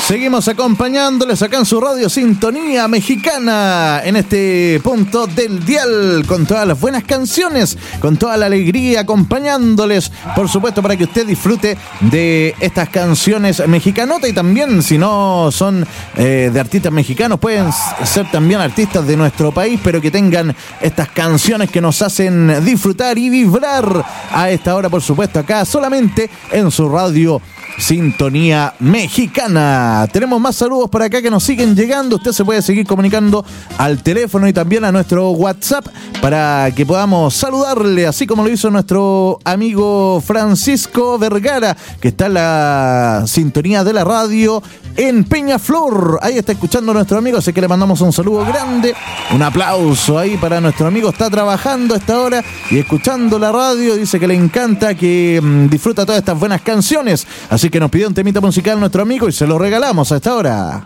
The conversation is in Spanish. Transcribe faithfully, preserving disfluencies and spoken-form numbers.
Seguimos acompañándoles acá en su radio Sintonía Mexicana, en este punto del dial, con todas las buenas canciones, con toda la alegría, acompañándoles, por supuesto, para que usted disfrute de estas canciones mexicanotas. Y también, si no son eh, de artistas mexicanos, pueden ser también artistas de nuestro país, pero que tengan estas canciones que nos hacen disfrutar y vibrar a esta hora, por supuesto, acá solamente en su radio Sintonía Mexicana. Tenemos más saludos por acá que nos siguen llegando. Usted se puede seguir comunicando al teléfono y también a nuestro WhatsApp para que podamos saludarle, así como lo hizo nuestro amigo Francisco Vergara, que está en la sintonía de la radio en Peñaflor. Ahí está escuchando a nuestro amigo, así que le mandamos un saludo grande, un aplauso ahí para nuestro amigo. Está trabajando a esta hora y escuchando la radio, dice que le encanta, que mmm, disfruta todas estas buenas canciones, así que nos pidió un temita musical nuestro amigo y se lo regalamos a esta hora.